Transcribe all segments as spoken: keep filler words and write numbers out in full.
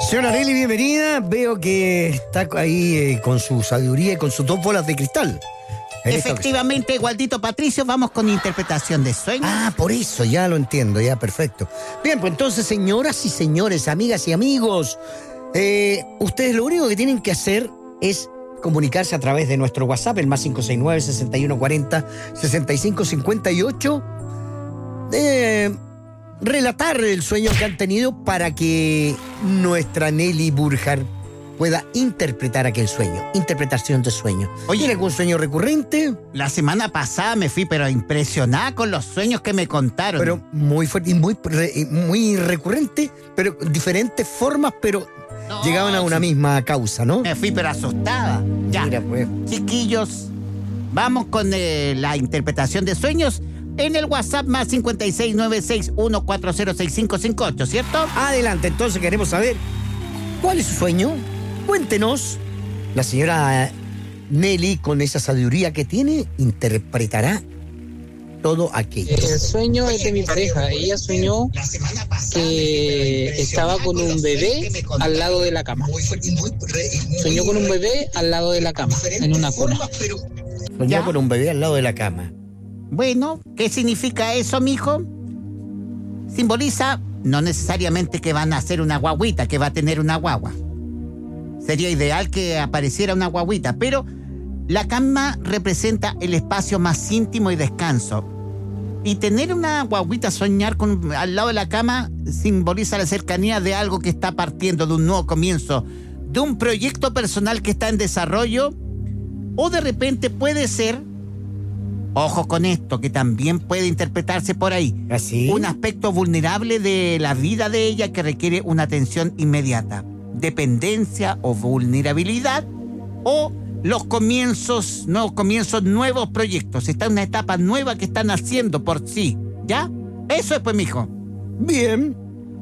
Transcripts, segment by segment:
Señora Nelly, bienvenida. Veo que está ahí eh, con su sabiduría y con sus dos bolas de cristal. Efectivamente, Gualdito Patricio, vamos con interpretación de sueños. Ah, por eso, ya lo entiendo, ya, perfecto. Bien, pues entonces, señoras y señores, amigas y amigos, eh, ustedes lo único que tienen que hacer es comunicarse a través de nuestro WhatsApp, el más cinco seis nueve, seis uno cuatro cero, seis cinco cinco ocho, eh, relatar el sueño que han tenido para que nuestra Nelly Burjar pueda interpretar aquel sueño. Interpretación de sueño. Oye, ¿tiene algún sueño recurrente? La semana pasada me fui, pero impresionada con los sueños que me contaron. Pero muy fuerte y muy, muy recurrente, pero diferentes formas, pero no, llegaban a una sí. misma causa, ¿no? Me fui, pero asustada. Ya, mira, pues. Chiquillos, vamos con eh, la interpretación de sueños en el WhatsApp más cinco seis nueve seis uno cuatro cero seis cinco cinco ocho, ¿cierto? Adelante, entonces queremos saber cuál es su sueño. Cuéntenos. La señora Nelly, con esa sabiduría que tiene, interpretará todo aquello. El sueño es de mi pareja. Ella soñó que estaba con un bebé al lado de la cama. Soñó con un bebé al lado de la cama, en una cuna. Soñó con un bebé al lado de la cama. Bueno, ¿qué significa eso, mijo? Simboliza no necesariamente que van a hacer una guaguita, que va a tener una guagua. Sería ideal que apareciera una guaguita, pero la cama representa el espacio más íntimo y descanso. Y tener una guaguita, soñar con, al lado de la cama, simboliza la cercanía de algo que está partiendo, de un nuevo comienzo, de un proyecto personal que está en desarrollo, o de repente puede ser, ojo con esto, que también puede interpretarse por ahí, ¿así? Un aspecto vulnerable de la vida de ella que requiere una atención inmediata. Dependencia o vulnerabilidad, o los comienzos, nuevos comienzos, nuevos proyectos. Está en una etapa nueva que están haciendo por sí, ¿ya? Eso es, pues, mijo. Bien.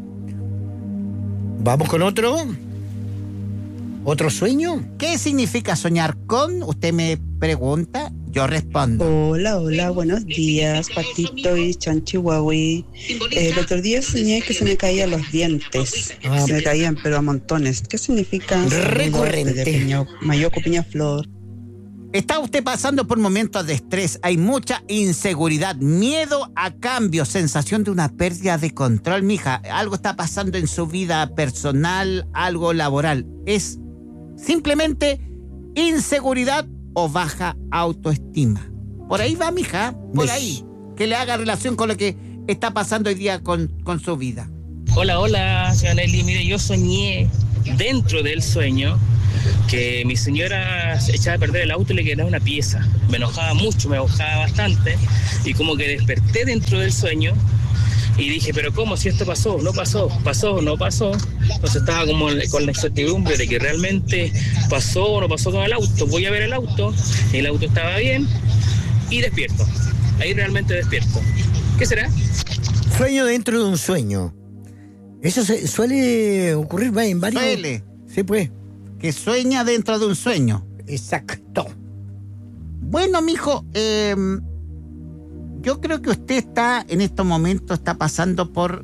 Vamos con otro. ¿Otro sueño? ¿Qué significa soñar con? Usted me pregunta, yo respondo. Hola, hola, buenos días, Patito y Chanchihuahui. Eh, el otro día soñé que se me caían los dientes. Ah, se me caían, pero a montones. ¿Qué significa? Recurrente. Mayoco Piñaflor. Está usted pasando por momentos de estrés. Hay mucha inseguridad, miedo a cambio, sensación de una pérdida de control, mija. Algo está pasando en su vida personal, algo laboral. Es simplemente inseguridad o baja autoestima. Por ahí va, mija, por ahí. Que le haga relación con lo que está pasando hoy día con, con su vida. Hola, hola, señora Nelly. Mire, yo soñé dentro del sueño que mi señora se echaba a perder el auto y le quedaba una pieza. Me enojaba mucho, me enojaba bastante, y como que desperté dentro del sueño y dije, pero ¿cómo? Si esto pasó, no pasó, pasó, no pasó. Entonces estaba como con la incertidumbre de que realmente pasó o no pasó con el auto. Voy a ver el auto, el auto estaba bien, y despierto. Ahí realmente despierto. ¿Qué será? Sueño dentro de un sueño. Eso se, suele ocurrir en varios... Suele. Sí, pues. Que sueña dentro de un sueño. Exacto. Bueno, mijo, eh, yo creo que usted está, en estos momentos, está pasando por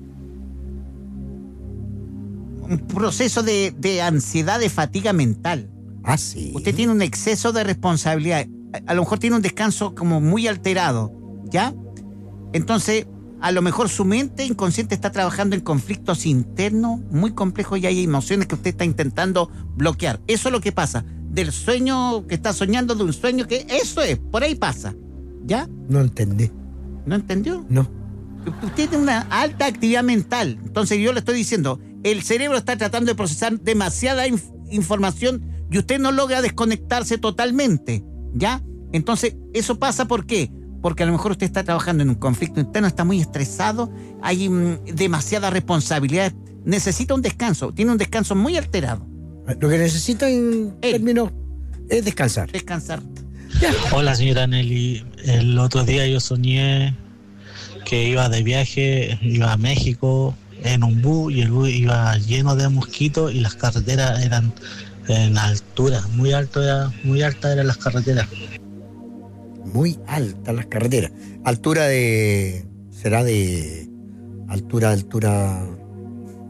un proceso de, de ansiedad, de fatiga mental. Ah, sí. Usted tiene un exceso de responsabilidad. A, a lo mejor tiene un descanso como muy alterado, ¿ya? Entonces, a lo mejor su mente inconsciente está trabajando en conflictos internos muy complejos y hay emociones que usted está intentando bloquear. Eso es lo que pasa. Del sueño que está soñando, de un sueño que... Eso es, por ahí pasa. ¿Ya? No entendí. ¿No entendió? No. Usted tiene una alta actividad mental. Entonces yo le estoy diciendo, el cerebro está tratando de procesar demasiada inf- información y usted no logra desconectarse totalmente. ¿Ya? Entonces, ¿eso pasa por qué? Porque a lo mejor usted está trabajando en un conflicto interno, está muy estresado, hay mm, demasiada responsabilidad, necesita un descanso, tiene un descanso muy alterado. Lo que necesita en Él. términos es descansar. Descansar. Ya. Hola, señora Nelly. El otro día yo soñé que iba de viaje, iba a México en un bus y el bus iba lleno de mosquitos y las carreteras eran en altura, muy alto era, muy altas eran las carreteras. Muy altas las carreteras. Altura de... será de... Altura, altura...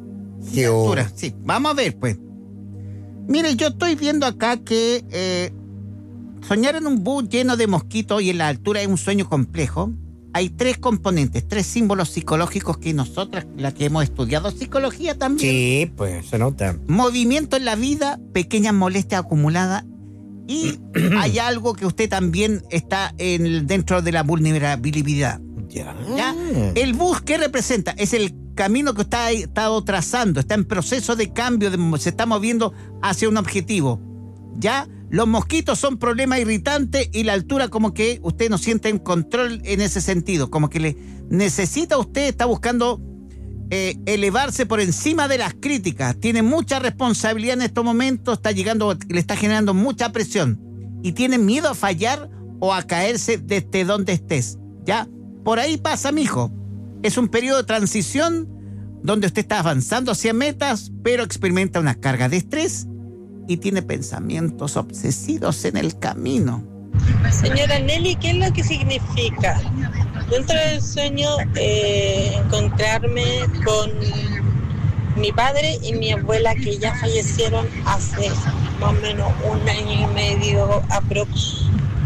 Qué oh. altura, sí. Vamos a ver, pues. Mire, yo estoy viendo acá que eh, soñar en un bus lleno de mosquitos y en la altura es un sueño complejo. Hay tres componentes, tres símbolos psicológicos que nosotras, las que hemos estudiado psicología también. Sí, pues se nota. Movimiento en la vida, pequeñas molestias acumuladas y hay algo que usted también está en, dentro de la vulnerabilidad. Ya. ¿Ya? El bus, ¿qué representa? Es el camino que usted ha estado trazando, está en proceso de cambio, de, se está moviendo hacia un objetivo. ¿Ya? Los mosquitos son problemas irritantes y la altura como que usted no siente en control en ese sentido, como que le necesita usted, está buscando eh, elevarse por encima de las críticas, tiene mucha responsabilidad en estos momentos, está llegando, le está generando mucha presión y tiene miedo a fallar o a caerse desde donde estés, ¿ya? Por ahí pasa, mijo. Es un periodo de transición donde usted está avanzando hacia metas, pero experimenta una carga de estrés y tiene pensamientos obsesivos en el camino. Señora Nelly, ¿qué es lo que significa? Dentro del sueño, eh, encontrarme con mi padre y mi abuela que ya fallecieron hace más o menos un año y medio aprox.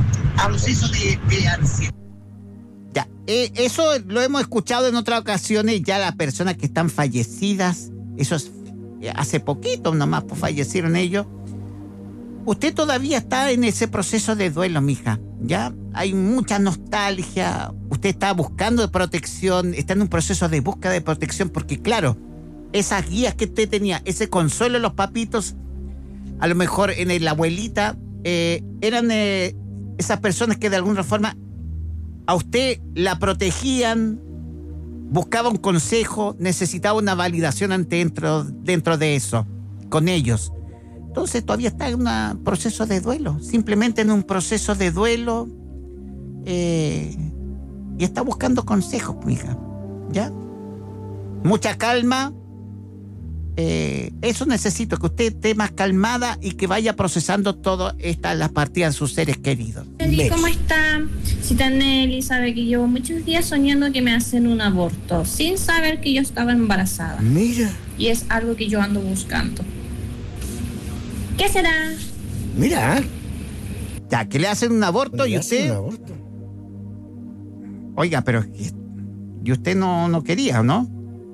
Ya, eh, eso lo hemos escuchado en otras ocasiones, ya las personas que están fallecidas, eso es hace poquito nomás pues, fallecieron ellos. Usted todavía está en ese proceso de duelo, mija, ¿ya? Hay mucha nostalgia, usted está buscando protección, está en un proceso de búsqueda de protección, porque claro, esas guías que usted tenía, ese consuelo de los papitos, a lo mejor en el, la abuelita, eh, eran eh, esas personas que de alguna forma a usted la protegían, buscaba un consejo, necesitaba una validación ante dentro, dentro de eso, con ellos. Entonces todavía está en un proceso de duelo, simplemente en un proceso de duelo eh, y está buscando consejos, mija, ¿ya? Mucha calma, eh, eso necesito, que usted esté más calmada y que vaya procesando todas estas las partidas de sus seres queridos. Nelly, ¿cómo está? Cita Nelly, sabe que llevo muchos días soñando que me hacen un aborto, sin saber que yo estaba embarazada. Mira. Y es algo que yo ando buscando. ¿Qué será? Mira. Ya, que le hacen un aborto y usted... Un aborto. Oiga, pero... ¿Y usted no, no quería, no?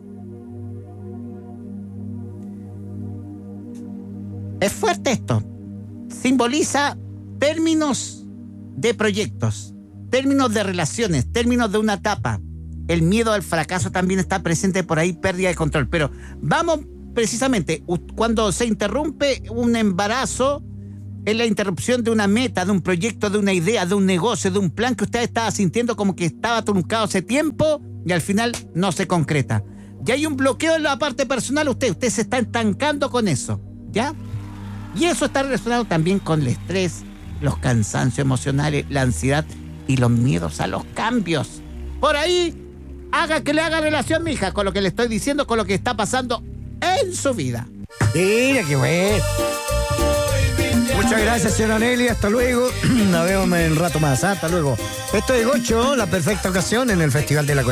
Es fuerte esto. Simboliza términos de proyectos, términos de relaciones, términos de una etapa. El miedo al fracaso también está presente por ahí, pérdida de control. Pero vamos... Precisamente, cuando se interrumpe un embarazo, es la interrupción de una meta, de un proyecto, de una idea, de un negocio, de un plan que usted estaba sintiendo como que estaba truncado hace tiempo y al final no se concreta. Ya hay un bloqueo en la parte personal, usted, usted se está estancando con eso, ¿ya? Y eso está relacionado también con el estrés, los cansancios emocionales, la ansiedad y los miedos a los cambios. Por ahí, haga que le haga relación, mija, con lo que le estoy diciendo, con lo que está pasando en su vida. Mira qué bueno. Muchas gracias, señora Nelly. Hasta luego. Nos vemos en un rato más. Hasta luego. Esto es Gocho, la perfecta ocasión en el Festival de la Corazón.